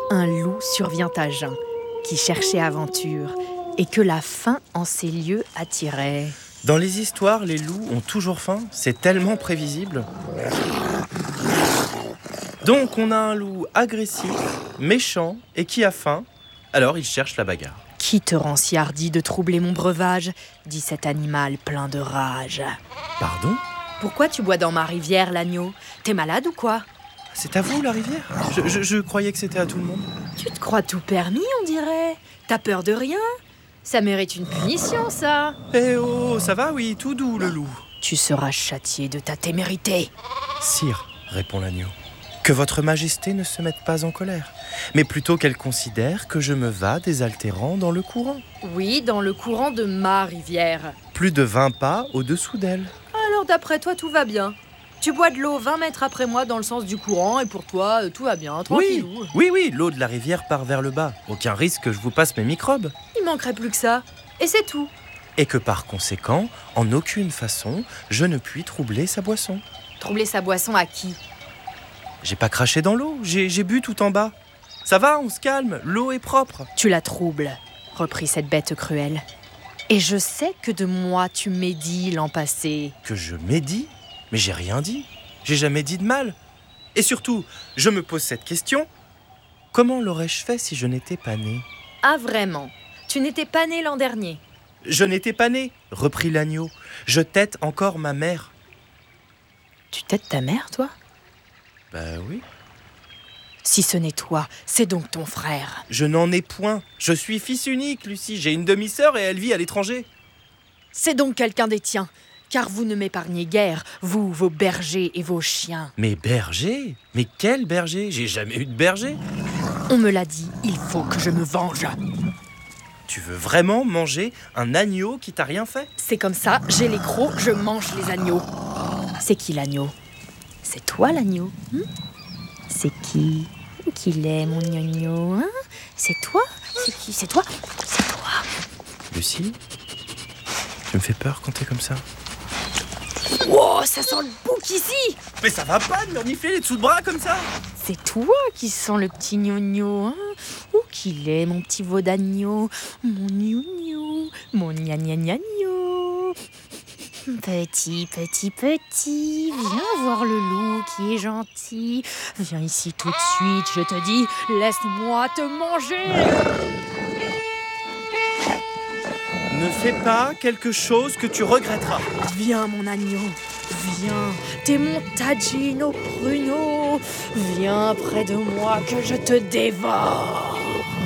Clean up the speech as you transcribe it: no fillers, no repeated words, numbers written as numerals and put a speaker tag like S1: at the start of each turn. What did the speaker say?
S1: Un loup survient à jeun, qui cherchait aventure, et que la faim en ces lieux attirait.
S2: Dans les histoires, les loups ont toujours faim, c'est tellement prévisible. Donc on a un loup agressif, méchant et qui a faim, alors il cherche la bagarre.
S1: Qui te rend si hardi de troubler mon breuvage ? Dit cet animal plein de rage.
S2: Pardon ?
S1: Pourquoi tu bois dans ma rivière, l'agneau ? T'es malade ou quoi ?
S2: C'est à vous la rivière ? Je croyais que c'était à tout le monde.
S1: Tu te crois tout permis, on dirait ? T'as peur de rien ? Ça mérite une punition, ça.
S2: Eh oh, ça va, oui, tout doux le loup.
S1: Tu seras châtié de ta témérité.
S2: Sire, répond l'agneau, que votre majesté ne se mette pas en colère, mais plutôt qu'elle considère que je me vas désaltérant dans le courant.
S1: Oui, dans le courant de ma rivière.
S2: Plus de 20 pas au-dessous d'elle.
S1: Alors d'après toi, tout va bien. Tu bois de l'eau 20 mètres après moi dans le sens du courant et pour toi, tout va bien, tranquillou.
S2: Oui, l'eau de la rivière part vers le bas. Aucun risque que je vous passe mes microbes.
S1: Il manquerait plus que ça. Et c'est tout.
S2: Et que par conséquent, en aucune façon, je ne puis troubler sa boisson.
S1: Troubler sa boisson à qui ?
S2: J'ai pas craché dans l'eau, j'ai bu tout en bas. Ça va, on se calme, l'eau est propre.
S1: Tu la troubles, reprit cette bête cruelle. Et je sais que de moi tu médis l'an passé.
S2: Que je médis ? Mais j'ai rien dit. J'ai jamais dit de mal. Et surtout, je me pose cette question. Comment l'aurais-je fait si je n'étais pas né ?
S1: Ah vraiment ? Tu n'étais pas né l'an dernier ?
S2: Je n'étais pas né, reprit l'agneau. Je tète encore ma mère.
S1: Tu têtes ta mère, toi ?
S2: Bah oui.
S1: Si ce n'est toi, c'est donc ton frère.
S2: Je n'en ai point. Je suis fils unique, Lucie. J'ai une demi-sœur et elle vit à l'étranger.
S1: C'est donc quelqu'un des tiens. Car vous ne m'épargnez guère, vous, vos bergers et vos chiens.
S2: Mais berger ? Mais quel berger ? J'ai jamais eu de berger.
S1: On me l'a dit, il faut que je me venge.
S2: Tu veux vraiment manger un agneau qui t'a rien fait ?
S1: C'est comme ça, j'ai les crocs, je mange les agneaux. C'est qui l'agneau ? C'est toi l'agneau, C'est qui ? Qui l'est mon agneau, hein ? C'est toi ? C'est qui ? C'est toi ? C'est toi ?
S2: Lucie ? Tu me fais peur quand t'es comme ça.
S1: Wow, ça sent le bouc ici !
S2: Mais ça va pas de me renifler les dessous de bras comme ça.
S1: C'est toi qui sens le petit gnogno, hein ? Où qu'il est, mon petit veau d'agneau ? Mon gnogno, mon gna-gna-gna-gno. Petit, viens voir le loup qui est gentil. Viens ici tout de suite, je te dis, laisse-moi te manger.
S2: Ne fais pas quelque chose que tu regretteras.
S1: Viens mon agneau, viens, t'es mon tagine au pruneau. Viens près de moi que je te dévore.